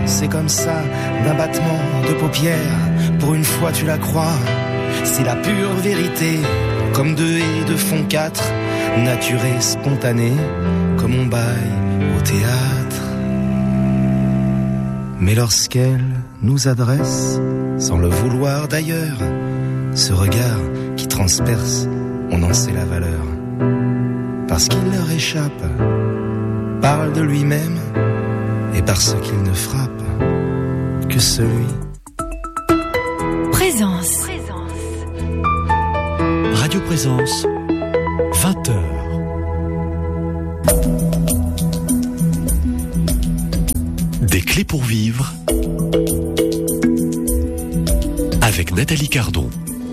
c'est comme ça, d'un battement de paupières. Pour une fois tu la crois, c'est la pure vérité. Comme 2 et 2 font 4, nature et spontanée, comme on baille au théâtre. Mais lorsqu'elle nous adresse, sans le vouloir d'ailleurs, ce regard qui transperce, on en sait la valeur. Parce qu'il leur échappe, parle de lui-même, et parce qu'il ne frappe que celui. Présence. Radio Présence, 20h. Des clés pour vivre avec Nathalie Cardon.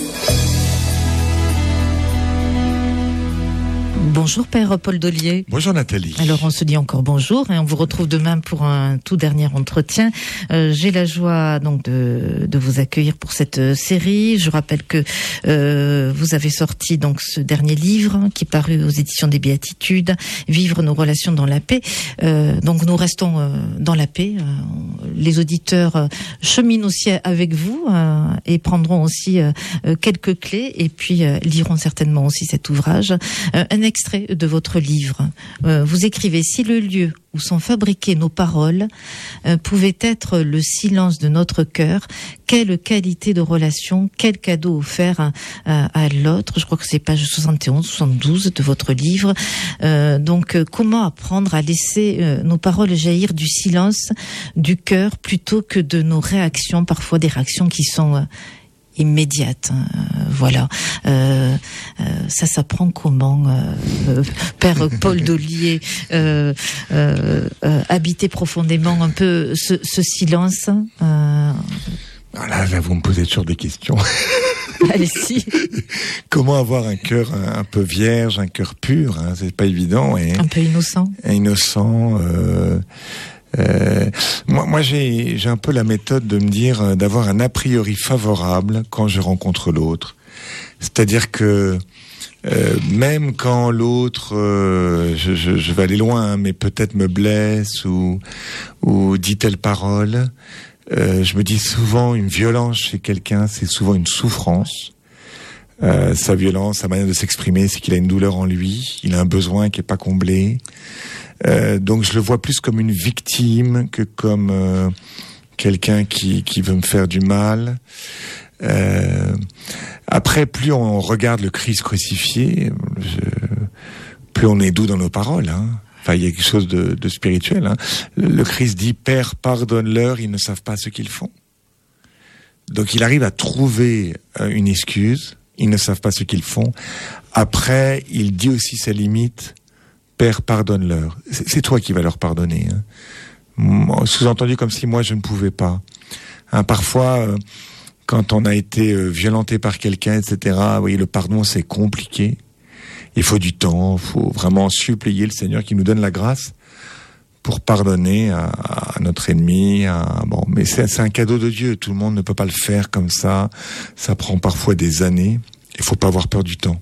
Bonjour Père Paul Dollier. Bonjour Nathalie. Alors on se dit encore bonjour et on vous retrouve demain pour un tout dernier entretien. J'ai la joie donc de vous accueillir pour cette série. Je rappelle que vous avez sorti donc ce dernier livre qui est paru aux éditions des Béatitudes, Vivre nos relations dans la paix. Donc nous restons dans la paix. Les auditeurs cheminent aussi avec vous et prendront aussi quelques clés et puis liront certainement aussi cet ouvrage. Un extrait de votre livre. Vous écrivez: si le lieu où sont fabriquées nos paroles pouvait être le silence de notre cœur, quelle qualité de relation, quel cadeau offert à l'autre. Je crois que c'est page 71, 72 de votre livre. Donc, comment apprendre à laisser nos paroles jaillir du silence du cœur plutôt que de nos réactions, parfois des réactions qui sont immédiate, voilà. Ça s'apprend comment, Père Paul Dollier, habiter profondément un peu ce silence. Là, vous me posez toujours des questions. Allez-y. Comment avoir un cœur un peu vierge, un cœur pur, hein, c'est pas évident. Un peu innocent. Innocent. Moi j'ai un peu la méthode de me dire d'avoir un a priori favorable quand je rencontre l'autre. C'est-à-dire que même quand l'autre, je vais aller loin, hein, mais peut-être me blesse ou dit telle parole, je me dis souvent une violence chez quelqu'un, c'est souvent une souffrance. Sa violence, sa manière de s'exprimer, c'est qu'il a une douleur en lui, il a un besoin qui est pas comblé. Donc je le vois plus comme une victime que comme quelqu'un qui veut me faire du mal. Après, plus on regarde le Christ crucifié, plus on est doux dans nos paroles. Hein. Enfin, il y a quelque chose de spirituel. Hein. Le Christ dit: Père, pardonne-leur, ils ne savent pas ce qu'ils font. Donc il arrive à trouver une excuse. Ils ne savent pas ce qu'ils font. Après, il dit aussi ses limites. Père, pardonne-leur. C'est toi qui vas leur pardonner. Hein. Sous-entendu comme si moi je ne pouvais pas. Hein, parfois, quand on a été violenté par quelqu'un, etc., oui, le pardon c'est compliqué. Il faut du temps, il faut vraiment supplier le Seigneur qui nous donne la grâce pour pardonner à notre ennemi. Bon, mais c'est un cadeau de Dieu. Tout le monde ne peut pas le faire comme ça. Ça prend parfois des années. Il faut pas avoir peur du temps.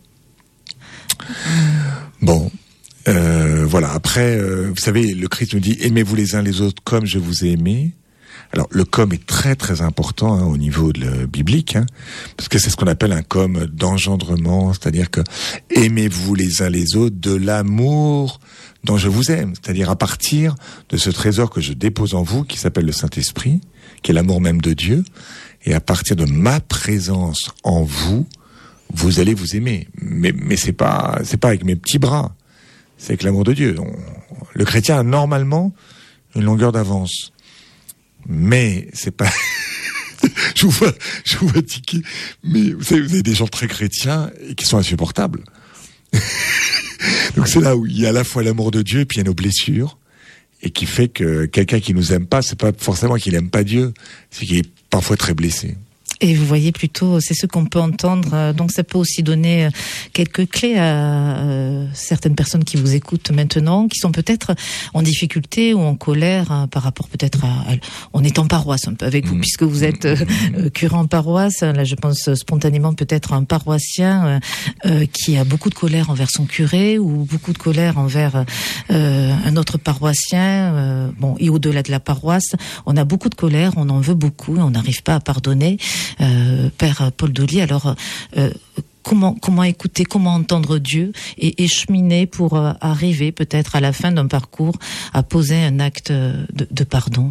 Bon. Voilà. Après, vous savez, le Christ nous dit: aimez-vous les uns les autres comme je vous ai aimé. Alors, le comme est très très important hein, au niveau biblique, hein, parce que c'est ce qu'on appelle un comme d'engendrement, c'est-à-dire que aimez-vous les uns les autres de l'amour dont je vous aime, c'est-à-dire à partir de ce trésor que je dépose en vous, qui s'appelle le Saint-Esprit, qui est l'amour même de Dieu, et à partir de ma présence en vous, vous allez vous aimer. Mais c'est pas avec mes petits bras. C'est avec l'amour de Dieu. Le chrétien a normalement une longueur d'avance. Mais c'est pas... je vous vois tiquer. Mais vous savez, vous avez des gens très chrétiens et qui sont insupportables. Donc c'est là où il y a à la fois l'amour de Dieu et puis il y a nos blessures. Et qui fait que quelqu'un qui nous aime pas, c'est pas forcément qu'il aime pas Dieu. C'est qu'il est parfois très blessé. Et vous voyez plutôt, c'est ce qu'on peut entendre. Donc ça peut aussi donner quelques clés à certaines personnes qui vous écoutent maintenant, qui sont peut-être en difficulté ou en colère par rapport peut-être on est en paroisse un peu avec vous, puisque vous êtes curé en paroisse. Là, je pense spontanément peut-être un paroissien qui a beaucoup de colère envers son curé ou beaucoup de colère envers un autre paroissien. Et au-delà de la paroisse, on a beaucoup de colère, on en veut beaucoup et on n'arrive pas à pardonner. Père Paul Dolly, alors comment écouter, comment entendre Dieu et cheminer pour arriver peut-être à la fin d'un parcours à poser un acte de pardon.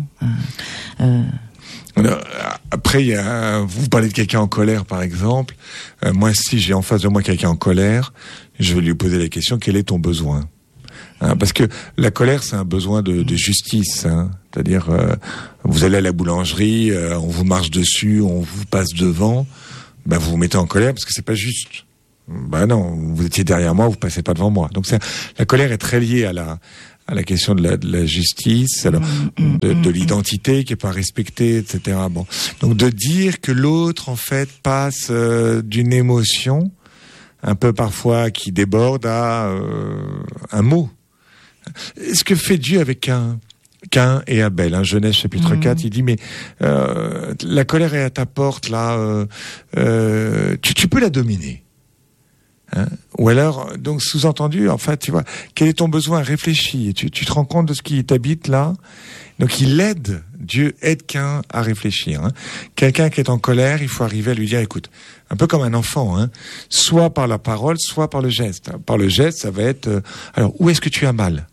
Après, vous parlez de quelqu'un en colère, par exemple. Moi, si j'ai en face de moi quelqu'un en colère, je vais lui poser la question: quel est ton besoin? Parce que la colère, c'est un besoin de justice. C'est-à-dire, vous allez à la boulangerie, on vous marche dessus, on vous passe devant, vous vous mettez en colère parce que c'est pas juste. Non, vous étiez derrière moi, vous passez pas devant moi. Donc la colère est très liée à la question de la justice, de l'identité qui est pas respectée, etc. Donc de dire que l'autre en fait passe d'une émotion un peu parfois qui déborde à un mot. Ce que fait Dieu avec Caïn et Abel, Genèse chapitre 4, il dit mais la colère est à ta porte là, tu peux la dominer. Ou alors, donc sous-entendu, en fait, tu vois, quel est ton besoin? Réfléchis, tu te rends compte de ce qui t'habite là. Donc Dieu aide Caïn à réfléchir. Quelqu'un qui est en colère, il faut arriver à lui dire, écoute, un peu comme un enfant, soit par la parole, soit par le geste. Par le geste, ça va être, alors où est-ce que tu as mal,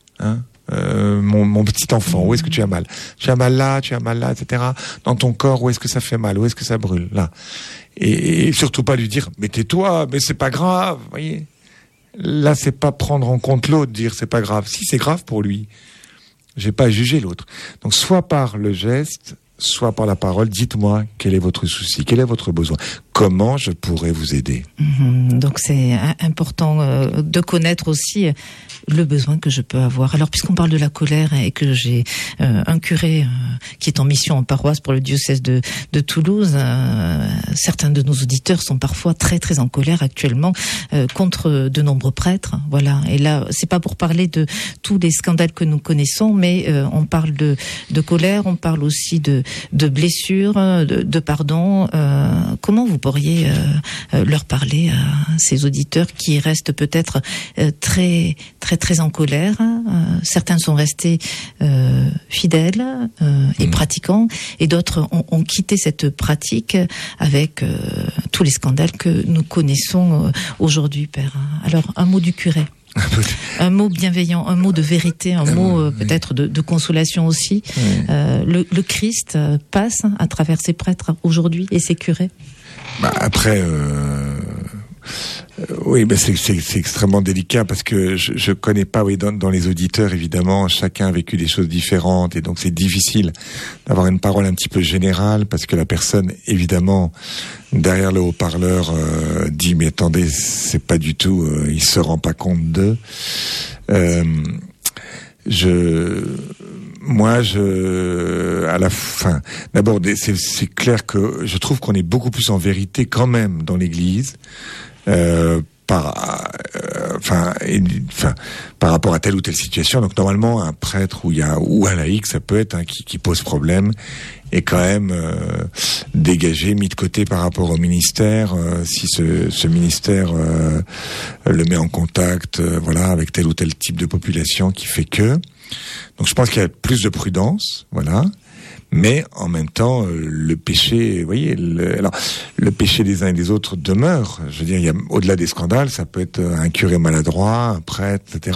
mon petit enfant, où est-ce que tu as mal? Tu as mal là, etc. Dans ton corps, où est-ce que ça fait mal? Où est-ce que ça brûle? Là. Et surtout pas lui dire, mais tais-toi, mais c'est pas grave, voyez. Là, c'est pas prendre en compte l'autre, dire c'est pas grave. Si, c'est grave pour lui. J'ai pas à juger l'autre. Donc, soit par le geste, soit par la parole, dites-moi quel est votre souci, quel est votre besoin, comment je pourrais vous aider. Donc c'est important de connaître aussi le besoin que je peux avoir. Alors puisqu'on parle de la colère et que j'ai un curé qui est en mission en paroisse pour le diocèse de Toulouse, certains de nos auditeurs sont parfois très très en colère actuellement contre de nombreux prêtres. Voilà. Et là, c'est pas pour parler de tous les scandales que nous connaissons, mais on parle de colère, on parle aussi de blessures, de pardon. Comment vous pourriez leur parler à ces auditeurs qui restent peut-être très très très en colère? Certains sont restés fidèles et pratiquants, et d'autres ont quitté cette pratique avec tous les scandales que nous connaissons aujourd'hui, Père. Alors, un mot du curé. Un mot bienveillant, un mot de vérité, un mot peut-être de consolation aussi. Le Christ passe à travers ses prêtres aujourd'hui et ses curés. Après, oui, c'est extrêmement délicat parce que je connais pas, dans les auditeurs, évidemment, chacun a vécu des choses différentes et donc c'est difficile d'avoir une parole un petit peu générale parce que la personne, évidemment, derrière le haut-parleur dit mais attendez, c'est pas du tout, il se rend pas compte d'eux. À la fin, d'abord, c'est clair que je trouve qu'on est beaucoup plus en vérité quand même dans l'Église, par rapport à telle ou telle situation. Donc normalement, un prêtre ou un laïc, ça peut être qui pose problème, et quand même dégagé, mis de côté par rapport au ministère, si ce ministère le met en contact, avec tel ou tel type de population qui fait que. Donc je pense qu'il y a plus de prudence, mais en même temps le péché, vous voyez, le péché des uns et des autres demeure. Je veux dire, il y a au-delà des scandales, ça peut être un curé maladroit, un prêtre, etc.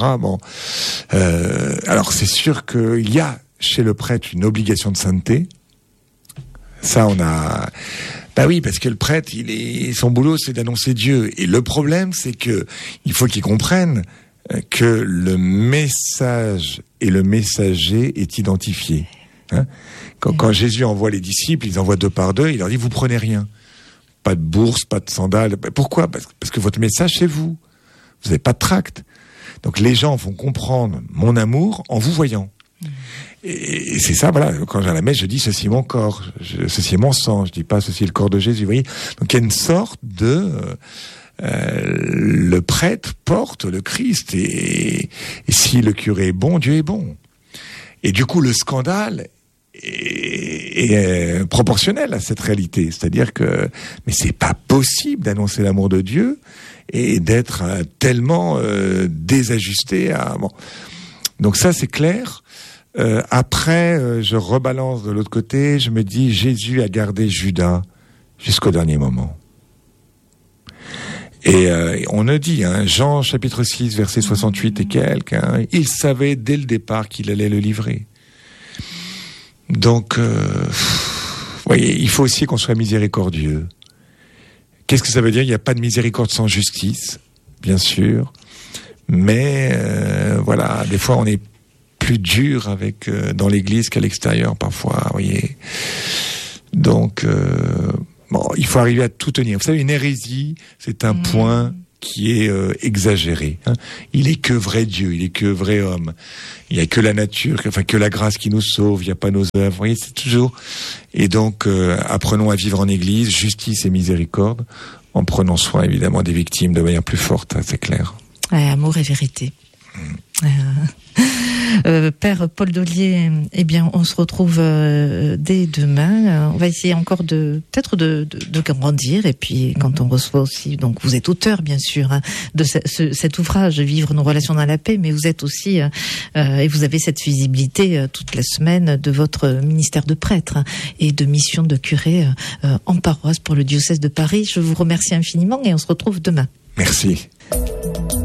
Alors c'est sûr qu'il y a chez le prêtre une obligation de sainteté. Ça, on a. Oui, parce que le prêtre, son boulot, c'est d'annoncer Dieu. Et le problème, c'est que il faut qu'il comprenne que le message et le messager est identifié. Quand Jésus envoie les disciples, ils envoient 2 par 2, il leur dit, vous prenez rien. Pas de bourse, pas de sandales. Pourquoi? Parce que votre message, c'est vous. Vous n'avez pas de tract. Donc les gens vont comprendre mon amour en vous voyant. Et c'est ça, voilà, quand j'ai à la messe, je dis ceci est mon corps, ceci est mon sang, je dis pas ceci est le corps de Jésus, vous voyez. Donc il y a une sorte de... le prêtre porte le Christ, et si le curé est bon, Dieu est bon. Et du coup, le scandale est proportionnel à cette réalité. C'est-à-dire que, mais c'est pas possible d'annoncer l'amour de Dieu et d'être tellement désajusté à... Bon. Donc ça, c'est clair. Après, je rebalance de l'autre côté, je me dis, Jésus a gardé Judas jusqu'au dernier moment. Et on le dit, Jean chapitre 6, verset 68 et quelques, il savait dès le départ qu'il allait le livrer. Donc, vous voyez, il faut aussi qu'on soit miséricordieux. Qu'est-ce que ça veut dire ? Il n'y a pas de miséricorde sans justice, bien sûr. Mais voilà, des fois on est plus dur avec dans l'Église qu'à l'extérieur parfois, vous voyez. Donc, bon, il faut arriver à tout tenir. Vous savez, une hérésie, c'est un point qui est exagéré. Il est que vrai Dieu, il est que vrai homme. Il n'y a que la nature, enfin que la grâce qui nous sauve, il n'y a pas nos œuvres. Vous voyez, c'est toujours... Et donc, apprenons à vivre en Église, justice et miséricorde, en prenant soin, évidemment, des victimes de manière plus forte, c'est clair. Ouais, amour et vérité. Père Paul Dollier, eh bien, on se retrouve dès demain. On va essayer encore peut-être de grandir. Et puis, quand on reçoit aussi, donc vous êtes auteur, bien sûr, de cet ouvrage, Vivre nos relations dans la paix, mais vous êtes aussi, et vous avez cette visibilité toute la semaine de votre ministère de prêtre et de mission de curé en paroisse pour le diocèse de Paris. Je vous remercie infiniment et on se retrouve demain. Merci.